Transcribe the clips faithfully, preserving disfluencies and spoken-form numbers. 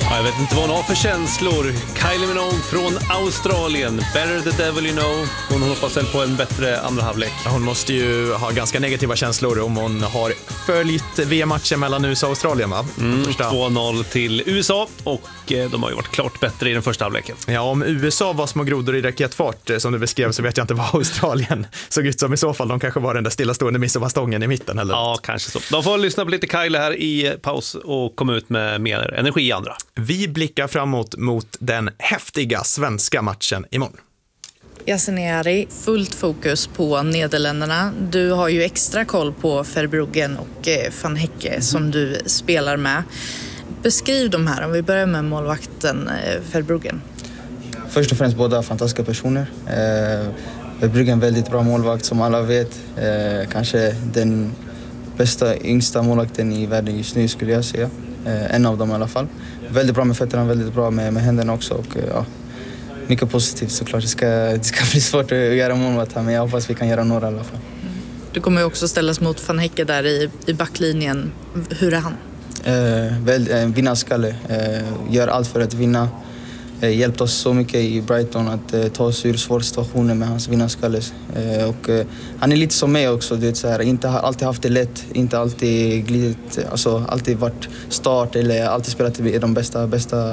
Ja, jag vet inte vad hon har för känslor. Kylie Minogue från Australien. Better the devil you know. Hon hoppas väl på en bättre andra halvlek. Hon måste ju ha ganska negativa känslor om hon har följt V M-matchen mellan U S A och Australien, va? Mm, två noll till U S A och de har ju varit klart bättre i den första halvleken. Ja, om U S A var små grodor i raketfart som du beskrev, så vet jag inte vad Australien såg ut som i så fall. De kanske var den där stillastående midsommarstången i mitten, eller? Ja, kanske så. De får lyssna på lite Kylie här i paus och komma ut med mer energi i andra. Vi blickar framåt mot den häftiga svenska matchen imorgon. Yasin Ayari, fullt fokus på Nederländerna. Du har ju extra koll på Verbruggen och Van Hecke mm. som du spelar med. Beskriv de här, om vi börjar med målvakten Verbruggen. Först och främst båda fantastiska personer. Eh, Verbruggen är en väldigt bra målvakt som alla vet. Eh, kanske den bästa, yngsta målvakten i världen just nu skulle jag säga. Eh, en av dem i alla fall. Väldigt bra med fötterna, väldigt bra med, med händerna också. Och, ja, mycket positivt såklart. Det ska, det ska bli svårt att göra målvakt här, men jag hoppas vi kan göra några i alla fall. Du kommer ju också ställas mot Van Hecke där i, i backlinjen. Hur är han? Eh, väl, eh, vinnarskalle. Eh, gör allt för att vinna. Eh, hjälpt oss så mycket i Brighton att eh, ta oss ur svåra situationer med hans vinnarskalle. Eh, och, eh, han är lite som mig också. Du vet, så här, inte har alltid haft det lätt. Inte alltid glidit. Alltså, alltid varit start eller alltid spelat i de bästa, bästa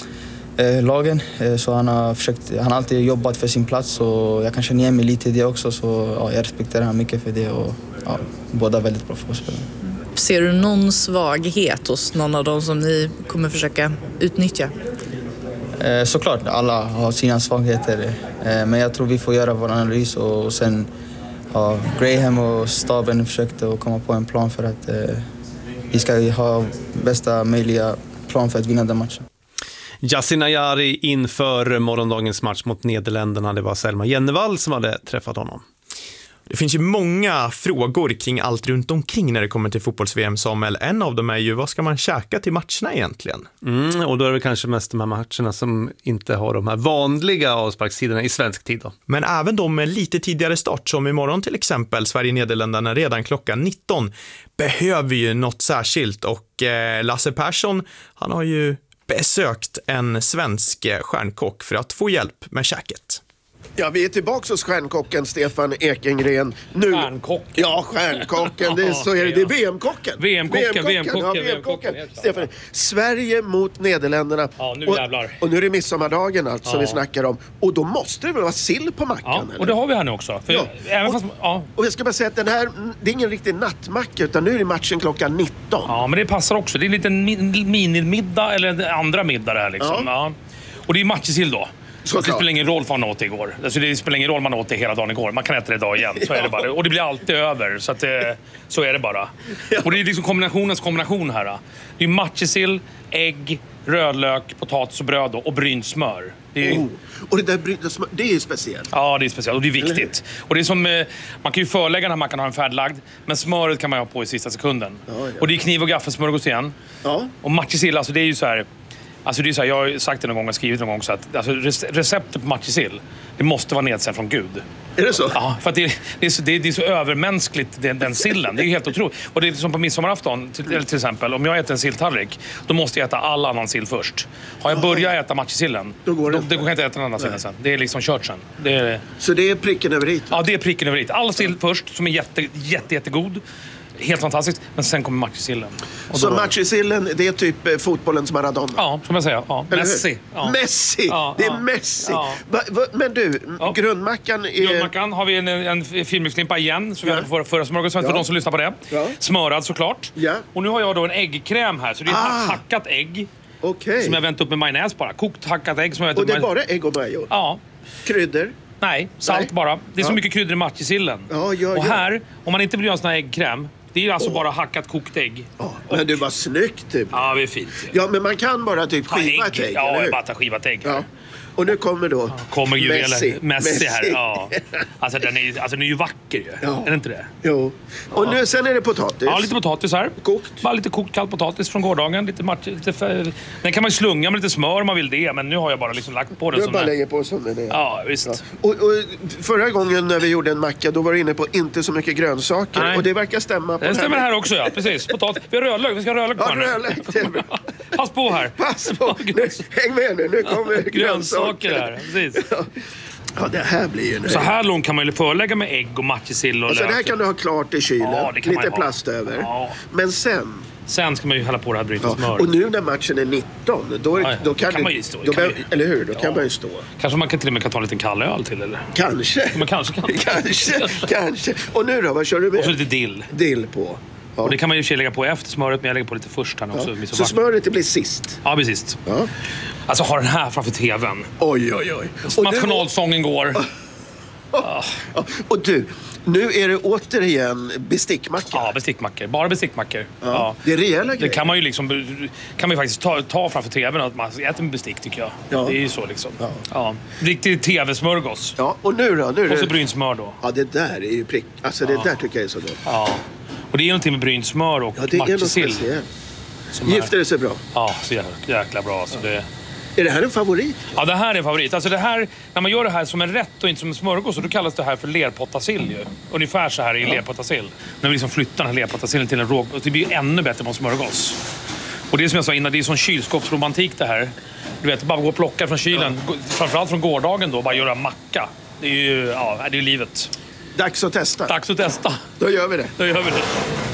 eh, lagen. Eh, så han har, försökt, han har alltid jobbat för sin plats. Och jag kan känna igen mig lite i det också. Så ja, jag respekterar han mycket för det. Och, ja, båda väldigt bra fotbollsspelare. Ser du någon svaghet hos någon av dem som ni kommer försöka utnyttja? Eh, såklart, alla har sina svagheter. Eh, men jag tror vi får göra vår analys och, och sen har Graham och staben försökt att komma på en plan för att eh, vi ska ha bästa möjliga plan för att vinna den matchen. Yasin Ayari inför morgondagens match mot Nederländerna. Det var Selma Jennevall som hade träffat honom. Det finns ju många frågor kring allt runt omkring när det kommer till fotbolls-V M, Samuel. En av dem är ju, vad ska man käka till matcherna egentligen? Mm, och då är det kanske mest de här matcherna som inte har de här vanliga avsparkstiderna i svensk tid då. Men även de med lite tidigare start, som imorgon till exempel, Sverige-Nederländerna redan klockan nitton, behöver ju något särskilt. Och eh, Lasse Persson, han har ju besökt en svensk stjärnkock för att få hjälp med käket. Ja, vi är tillbaka hos stjärnkocken Stefan Ekengren. Nu... Stjärnkocken. Ja, stjärnkocken. Det är, så är det. Det är V M-kocken. V M-kocken, V M-kocken. Ja, V M-kocken. Stefan, Sverige mot Nederländerna. Ja, nu och, jävlar. Och nu är det midsommardagen alltså, ja. som vi snackar om. Och då måste det väl vara sill på mackan? Ja, eller? och det har vi här nu också. För ja. även och, fast, ja. och jag ska bara säga att den här, det är ingen riktig nattmacka, utan nu är det matchen klockan nitton. Ja, men det passar också. Det är en liten minimiddag eller andra middag det här liksom. Ja. Ja. Och det är matjessill då. Så det spelar ingen roll för man åt igår. Alltså det spelar ingen roll man åt det hela dagen igår. Man kan äta det idag igen. Så är det bara. Och det blir alltid över. Så, att det, så är det bara. Och det är liksom kombinationens kombination här. Det är matjessill, ägg, rödlök, potatis och bröd och brynt smör. Det är, oh. Och det där brynta smör, det är ju speciellt. Ja, det är speciellt och det är viktigt. Och det är som, man kan ju förlägga när man kan ha en färdlagd, men smöret kan man ha på i sista sekunden. Ja, ja. Och det är kniv och gaffelsmörgås igen. Ja. Och matjessill, alltså det är ju så här. Alltså det är så här, jag har sagt det någon gång och skrivit någon gång så att alltså receptet på matjessill, det måste vara nedsänd från Gud. Är det så? Ja, för att det, det, är, så, det, är, det är så övermänskligt den, den sillen. Det är ju helt otroligt. Och det är som på midsommarafton till, till exempel, om jag äter en silltallrik, då måste jag äta all annan sill först. Har jag börjat äta matjessillen, då går det då, då går jag inte äta den andra sillen sen. Det är liksom kört sen. Det är, så det är pricken över hit? Ja, det är pricken över hit. All sill först, som är jätte, jätte, jättegod. Helt fantastiskt, men sen kommer matjessillen. Så då... matjessillen, det är typ eh, fotbollens Maradona? Ja, som jag säger. Ja. Messi. Ja. Messi! Ja, det är ja. Messi! Ja. Va, va, men du, ja. grundmackan är... Grundmackan har vi en, en filmklimpa igen, som ja. vi hade förra, förra smörgåsen, ja. för de som lyssnar på det. Ja. Smörad såklart. Ja. Och nu har jag då en äggkräm här, så det är ah. hackat ägg. Okay. Som jag vänt upp med majonnäs bara. Kokt hackat ägg som jag vänt och upp det är med... bara ägg och majo? Ja. Kryddor? Nej, salt Nej. bara. Det är ja. så mycket kryddor i matjessillen. Ja, ja, och ja. här, om man inte vill göra en sån här äggkräm, det är alltså oh. bara hackat kokt ägg. Oh, men det var snyggt typ. Ja, det är fint. Ja, men man kan bara typ skiva ett ägg. Ja, jag bara tar skivat ägg. Ja. Och nu kommer då ja, kommer ju Messi. Messi här. Ja. Alltså, den är, alltså den är ju vacker ju. Ja. Är det inte det? Jo. Och ja. nu, sen är det potatis. Ja, lite potatis här. Kokt. Bara lite kokt kall potatis från gårdagen. Lite, lite för... Den kan man ju slunga med lite smör om man vill det. Men nu har jag bara liksom lagt på den du som bara den. lägger på som den är. Ja, visst. Ja. Och, och förra gången när vi gjorde en macka, då var du inne på inte så mycket grönsaker. Nej. Och det verkar stämma på det stämmer här också, ja. Precis. Potatis. Vi har rödlök. Vi ska ha rödlök på ja, rödlök. Det är bra. Pass på här. Pass på. Nu, häng med nu, nu kommer grönsaker. Grönsaker här, precis. Ja, det här blir ju... Så här långt kan man ju förlägga med ägg och matjessill och alltså, det här kan du ha klart i kylen. Ja, det kan lite man plast över. Ja. Men sen... Sen ska man ju hälla på det här brytet Ja. smör. Och nu när matchen är nitton, då, är, Ja, ja. då kan, kan du, man ju stå. Då Kan kan, man ju- eller hur? Då Ja. kan man ju stå. Kanske man kan till och med kan ta en liten kall öl till, eller? Kanske. Man kanske kan. kanske, kanske. Och nu då, vad kör du med? Och så lite dill. Dill på. Ja. Och det kan man ju lägga på efter smöret, men jag lägger på lite först här nu också. Ja. Så smöret det blir sist. Ja, precis. Ja. Alltså, har den här framför tvn. Oj, oj, oj. Och Nationalsången går. Ja. Och du, nu är det återigen bestickmacka. Ja, bestickmackor. Bara bestickmackor. Ja. Ja. Det är rejäla Det grejer. kan man ju liksom, kan man ju faktiskt ta, ta framför tvn att man äter med bestick, tycker jag. Ja. Det är ju så liksom. Ja. Ja. Riktigt tv-smörgås. Ja, och nu då? Nu är Och så det... brynsmör då. Ja, det där är ju prick. Alltså det där tycker jag är så gott. Ja. Och det är någonting med brynsmör och Ja, det är något matjessill. speciellt. som är- Gifter det sig bra. Ja, så jäkla, jäkla bra. Så det... Är det här en favorit? Ja, det här är en favorit. Alltså det här, när man gör det här som en rätt och inte som en smörgås, så då kallas det här för lerpottasill ju. Ungefär så här i ja. lerpottasill. När vi liksom flyttar den här lerpottasillen till en råg, och det blir ju ännu bättre på en smörgås. Och det är som jag sa innan, det är sån kylskåpsromantik det här. Du vet, bara gå och plocka från kylen. Ja. Framförallt från gårdagen då, bara göra macka. Det är ju, ja, det är ju livet. Dags att testa. Dags att testa. Då gör vi det. Då gör vi det.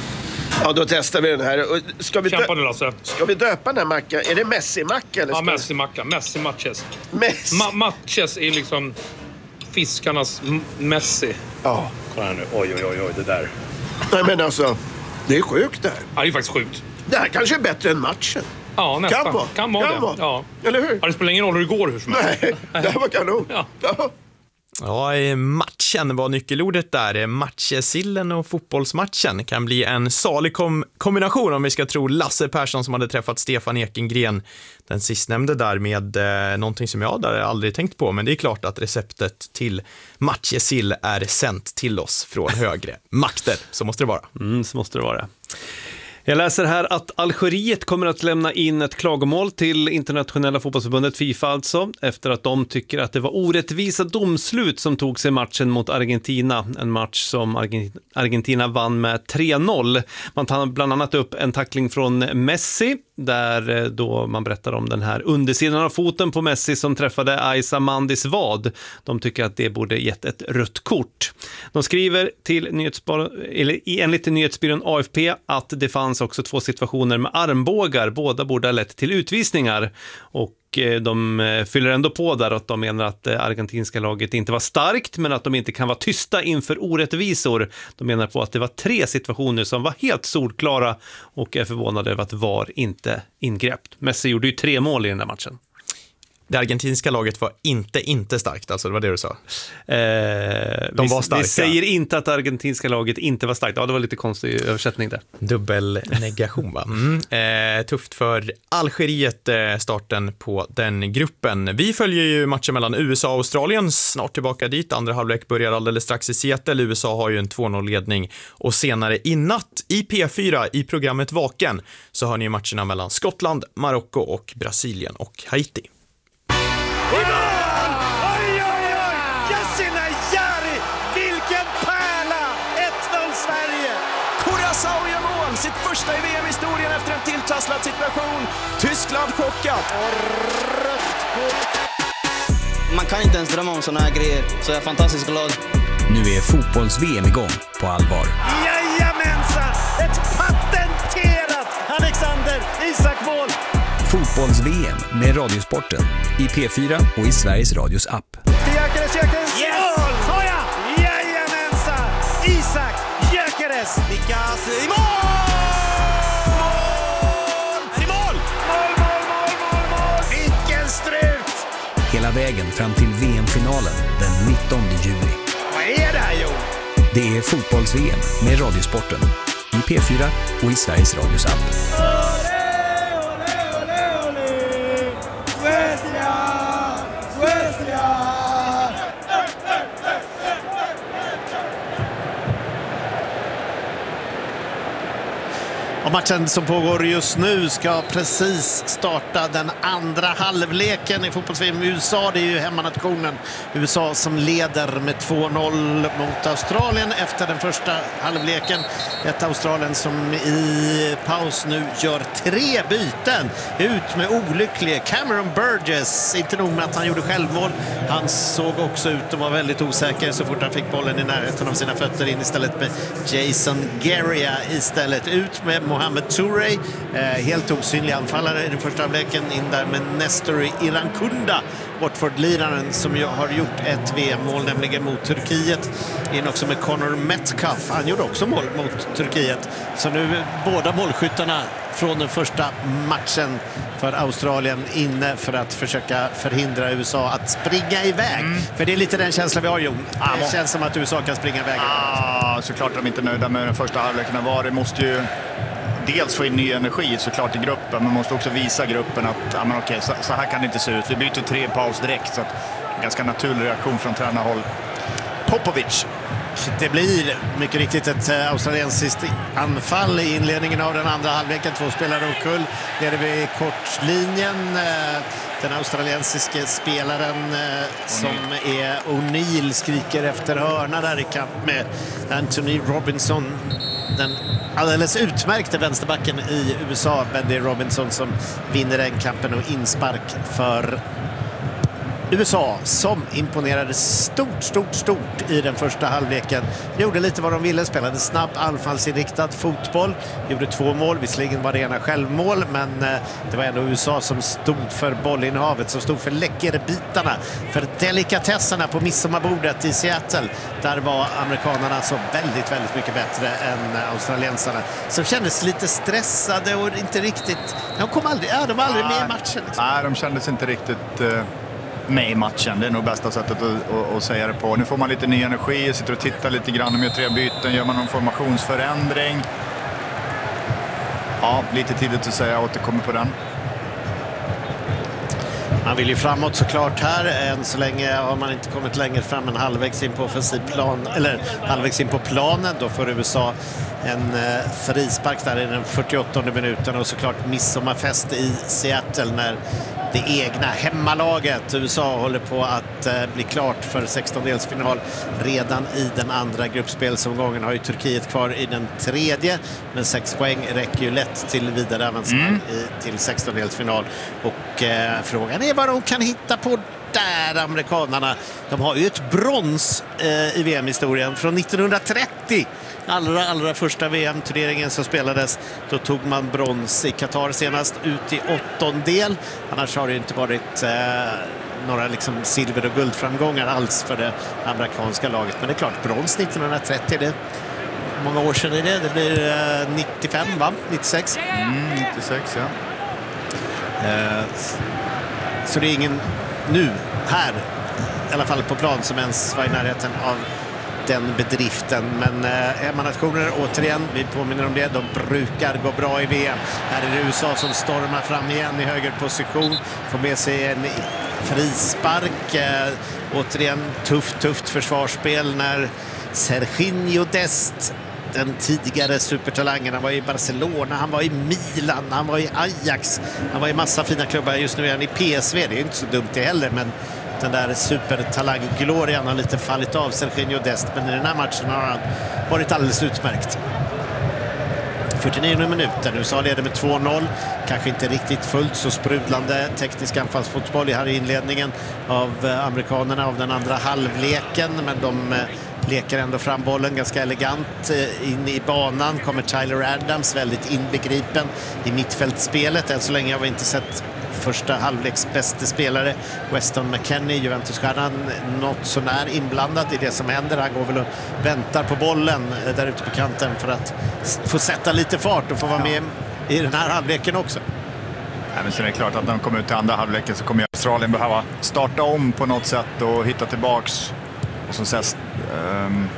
Ja, då testar vi den här. Och Ska vi, Kämpa dö- nu, Lasse. ska vi döpa den här mackan? Är det Messi-macka? Eller Ja, ska- Messi-macka. Messi-matches. Messi. Ma- matches är liksom fiskarnas m- Messi. Ja. Kolla här nu. Oj, oj, oj, oj, det där. Nej, men alltså, det är sjukt det här. Ja, det är faktiskt sjukt. Det här kanske är bättre än matchen. Ja, nästan. Kan vara. Kan vara Kan det. vara. Ja. Eller hur? Ja, det spelar ingen roll hur det går hur som helst. Nej, det här var kanon. Ja. Ja. Ja, matchen var nyckelordet där. Matchesillen och fotbollsmatchen kan bli en salig kom- kombination om vi ska tro Lasse Persson som hade träffat Stefan Ekengren. Den sistnämnde där med eh, någonting som jag där aldrig tänkt på, men det är klart att receptet till matjesill är sänt till oss från högre makter. Så måste det vara. Mm, så måste det vara. Jag läser här att Algeriet kommer att lämna in ett klagomål till internationella fotbollsförbundet FIFA alltså, efter att de tycker att det var orättvisa domslut som tog sig matchen mot Argentina. En match som Argentina vann med tre noll. Man tar bland annat upp en tackling från Messi, där då man berättar om den här undersidan av foten på Messi som träffade Aisa Mandis vad. De tycker att det borde gett ett rött kort. De skriver till nyhetsbyrån, eller enligt nyhetsbyrån A F P att det fanns också två situationer med armbågar. Båda borde ha lett till utvisningar, och de fyller ändå på där att de menar att det argentinska laget inte var starkt, men att de inte kan vara tysta inför orättvisor. De menar på att det var tre situationer som var helt solklara och är förvånade över att V A R inte ingrepp. Messi gjorde ju tre mål i den här matchen. Det argentinska laget var inte inte starkt, alltså det var det du sa. Eh, De var starka. Det säger inte att det argentinska laget inte var starkt. Ja, det var lite konstig översättning där. Dubbel negation, va? Mm. Eh, tufft för Algeriet, eh, starten på den gruppen. Vi följer ju matchen mellan U S A och Australien, snart tillbaka dit. Andra halvlek börjar alldeles strax i Seattle. U S A har ju en två noll-ledning, och senare i natt i P fyra i programmet Vaken så har ni matcherna mellan Skottland, Marocko och Brasilien och Haiti. I mål! Oj, oj, oj! Yassine Jari! Vilken pärla! ett noll Sverige! Curaçao gör mål! Sitt första i V M-historien efter en tilltrasslad situation. Tyskland chockat. Och rött kort. Man kan inte ens drömma om såna här grejer, så jag är fantastiskt glad. Nu är fotbolls-V M igång på allvar. Jajamensan! Ett patenterat Alexander Isak-mål! Fotbolls-V M med Radiosporten i P fyra och i Sveriges Radios app. Gyökeres, Gyökeres! Yes! Mål! Såja! Jajamensan! Isak Gyökeres! Nickas i mål! Mål! Är i mål! Mål, mål, mål, mål, mål! Vilken strut! Hela vägen fram till V M-finalen den nittonde juli. Vad är det här, Jo? Det är fotbolls-V M med Radiosporten i P fyra och i Sveriges Radios app. Och matchen som pågår just nu ska precis starta den andra halvleken i fotbolls-V M i U S A. Det är ju hemmanationen U S A som leder med två noll mot Australien efter den första halvleken. Ett Australien som i paus nu gör tre byten. Ut med olycklig Cameron Burgess. Inte nog med att han gjorde självmål. Han såg också ut att vara väldigt osäker så fort han fick bollen i närheten av sina fötter, in istället med Jason Geria istället. Ut med Mohamed Touré, eh, helt osynlig anfallare i den första halvleken, in där med Nestor Irankunda, Watford-liraren som ju har gjort ett V M-mål, nämligen mot Turkiet. In också med Connor Metcalf, han gjorde också mål mot Turkiet. Så nu båda målskyttarna från den första matchen för Australien inne för att försöka förhindra U S A att springa iväg. Mm. För det är lite den känslan vi har, Jon. Ah, det känns som att U S A kan springa iväg. Ah, såklart de inte är nöjda med den första halvleken. Var det måste ju dels få in ny energi såklart i gruppen, men måste också visa gruppen att ah, men okej, så, så här kan det inte se ut. Vi byter tre paus direkt, så att, ganska naturlig reaktion från tränarhåll. Popovic. Det blir mycket riktigt ett australiensiskt anfall i inledningen av den andra halvleken. Två spelare omkull. Nere vid kortlinjen. Den australiensiske spelaren som är O'Neill skriker efter hörna där i kamp med Anthony Robinson. Den alldeles utmärkte vänsterbacken i U S A, Bendy Robinson, som vinner den kampen och inspark för U S A som imponerade stort, stort, stort i den första halvleken. Gjorde lite vad de ville, spelade snabb, anfallsinriktad fotboll. Gjorde två mål, visserligen var det ena självmål, men det var ändå U S A som stod för bollinnehavet, som stod för läckerbitarna, för delikatesserna på midsommarbordet i Seattle. Där var amerikanerna så väldigt, väldigt mycket bättre än australiensarna, som kändes lite stressade och inte riktigt... De kom aldrig, ja, de var aldrig med i matchen. Liksom. Nej, de kändes inte riktigt... Uh... med i matchen. Det är nog bästa sättet att, att, att säga det på. Nu får man lite ny energi, sitter och tittar lite grann om gör tre byten, gör man någon formationsförändring. Ja, lite tidigt att säga, jag återkommer på den. Man vill ju framåt såklart här. Än så länge har man inte kommit längre fram än halvvägs in på offensivplan, eller halvvägs in på planen. Då får U S A en eh, frispark där i den fyrtioåttonde minuten, och såklart midsommarfest i Seattle när det egna hemmalaget U S A håller på att eh, bli klart för sextondelsfinal redan i den andra gruppspelsomgången. Har ju Turkiet kvar i den tredje, men sex poäng räcker ju lätt till vidare avancemang mm. i, till sextondelsfinal. Och eh, frågan är vad de kan hitta på där, amerikanerna. De har ju ett brons eh, i V M-historien från nittonhundratrettio. Allra, allra första V M-turneringen som spelades, då tog man brons i Qatar senast, ut i åttondel. Annars har det inte varit eh, några liksom silver- och guldframgångar alls för det amerikanska laget. Men det är klart, brons nittonhundratrettio, det många år sedan är det. Det blir eh, nittiofem, va? nittiosex? Mm, nittiosex, ja. Eh, så det är ingen nu, här, i alla fall på plan, som ens var i närheten av den bedriften. Men eh, hemmanationer, återigen, vi påminner om det, de brukar gå bra i V M. Här är det U S A som stormar fram igen i höger position, får med sig en frispark. Eh, återigen tufft, tufft försvarsspel när Serginho Dest, den tidigare supertalangen, han var i Barcelona, han var i Milan, han var i Ajax, han var i massa fina klubbar. Just nu är han i P S V, det är inte så dumt det heller, men den där supertalang-glorian har lite fallit av Serginho Dest, men i den här matchen har han varit alldeles utmärkt. fyrtionionde minuten, U S A leder med två noll, kanske inte riktigt fullt så sprudlande teknisk anfallsfotboll här i inledningen av amerikanerna av den andra halvleken, men de leker ändå fram bollen ganska elegant in i banan. Kommer Tyler Adams, väldigt inbegripen i mittfältspelet. Än så länge har vi inte sett första halvleks bästa spelare Weston McKennie, Juventus-stjärnan, något så när inblandad i det som händer. Han går väl och väntar på bollen där ute på kanten för att få sätta lite fart och få vara med i den här halvleken också. Ja, men så är det klart att när de kommer ut till andra halvleken så kommer Australien behöva starta om på något sätt och hitta tillbaks. Och som sägs, um,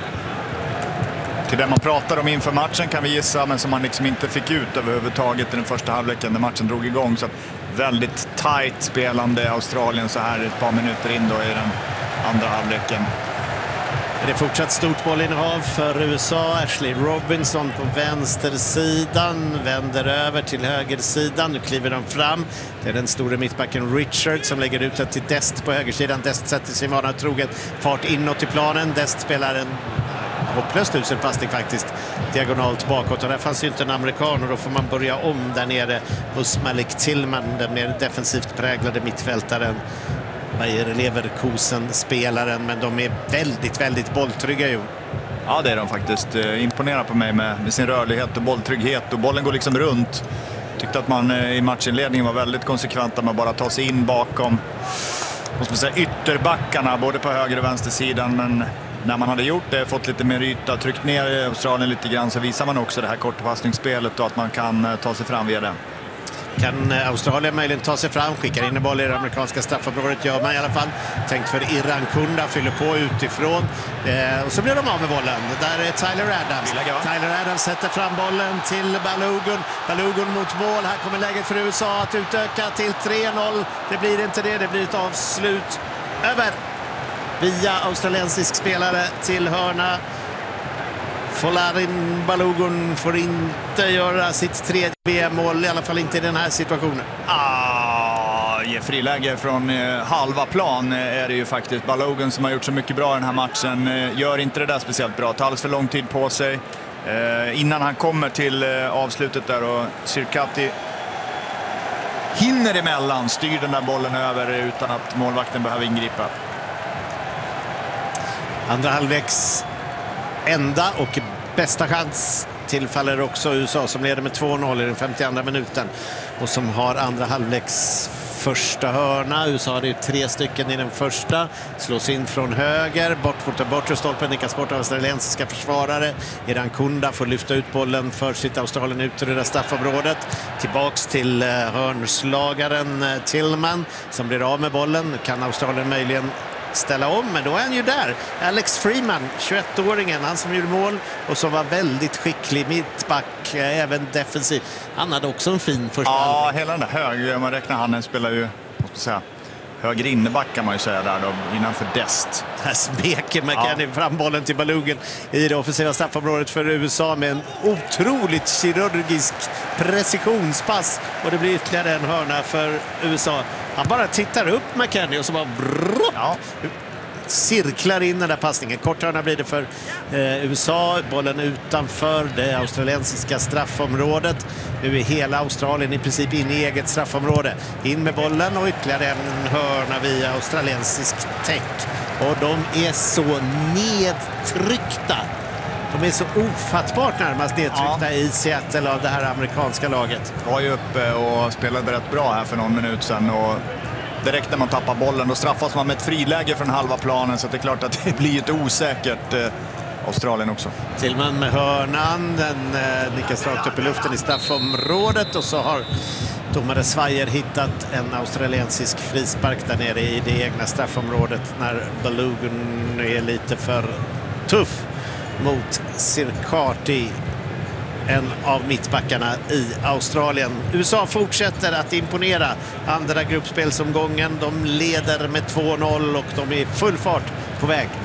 till det man pratade om inför matchen kan vi gissa, men som man liksom inte fick ut överhuvudtaget i den första halvleken när matchen drog igång. Så att väldigt tight spelande Australien så här ett par minuter in då i den andra halvleken. Det är fortsatt stort bollinnehav för U S A. Ashley Robinson på vänstersidan vänder över till högersidan. Nu kliver de fram. Det är den stora mittbacken Richard som lägger ut det till Dest på högersidan. Dest sätter sin vana troget fart inåt i planen. Dest spelar en hopplöst usel passning faktiskt diagonalt bakåt, och där fanns ju inte en amerikan, och då får man börja om där nere hos Malik Tillman, den mer defensivt präglade mittfältaren, Bayer Leverkusen-spelaren, men de är väldigt, väldigt bolltrygga ju. Ja, det är de faktiskt. Imponerar på mig med, med sin rörlighet och bolltrygghet, och bollen går liksom runt. Tyckte att man i matchinledningen var väldigt konsekventa med att bara ta sig in bakom, måste man säga, ytterbackarna både på höger och vänster sidan, men när man hade gjort det, fått lite mer yta, tryckt ner Australien lite grann, så visar man också det här kortpassningsspelet och att man kan ta sig fram via det. Kan Australien möjligen ta sig fram, skickar in en boll i det amerikanska straffområdet, gör man i alla fall. Tänkt för Irankunda, fyller på utifrån. Eh, och så blir de av med bollen. Där är Tyler Adams. Tyler Adams sätter fram bollen till Balogun. Balogun mot mål. Här kommer läget för U S A att utöka till tre noll. Det blir inte det, det blir ett avslut över. Via australiensisk spelare till hörna. Folarin Balogun får inte göra sitt tredje V M-mål, i alla fall inte i den här situationen. Ah, ge friläge från eh, halva plan är det ju faktiskt. Balogun som har gjort så mycket bra i den här matchen eh, gör inte det där speciellt bra. Tar alldeles för lång tid på sig eh, innan han kommer till eh, avslutet där, och Sirkati hinner emellan, styr den där bollen över utan att målvakten behöver ingripa. Andra halvleks enda och bästa chans tillfaller också U S A, som leder med två noll i den femtioandra minuten och som har andra halvleks första hörna. U S A hade ju tre stycken i den första. Slås in från höger, bortfotad bortre stolpen, nickas bort av australiensiska försvarare. Irankunda får lyfta ut bollen för sitt Australien ut ur det där straffområdet. Tillbaks till hörnslagaren Tillman som blir av med bollen. Kan Australien möjligen ställa om, men då är han ju där. Alex Freeman, tjugoett-åringen, han som gjorde mål och som var väldigt skicklig mittback, även defensiv. Han hade också en fin första. Ja, halvlek. Hela den där höger, man räknar han spelar ju, måste säga, höger inneback kan man ju säga där då, innanför Dest. Här smeker McKennie ja. fram bollen till Balogun i det offensiva straffområdet för U S A med en otroligt kirurgisk precisionspass, och det blir ytterligare en hörna för U S A. Han bara tittar upp McKennie och så bara brrrt, ja. cirklar in den där passningen. Kort hörna blir det för eh, U S A. Bollen utanför det australiensiska straffområdet. Nu är hela Australien i princip in i eget straffområde. In med bollen och ytterligare en hörna via australiensisk täck. Och de är så nedtryckta. De är så ofattbart närmast nedtryckta ja. i Seattle av det här amerikanska laget. Var ju uppe och spelade rätt bra här för någon minut sedan, och direkt när man tappar bollen då straffas man med ett friläge från halva planen, så det är klart att det blir ett osäkert eh, Australien också. Tillman med hörnan, den eh, nickas rakt upp i luften i straffområdet, och så har domare Svajer hittat en australiensisk frispark där nere i det egna straffområdet när Balogun är lite för tuff mot Sirkati, en av mittbackarna i Australien. U S A fortsätter att imponera. Andra gruppspelsomgången, de leder med två noll och de är i full fart på väg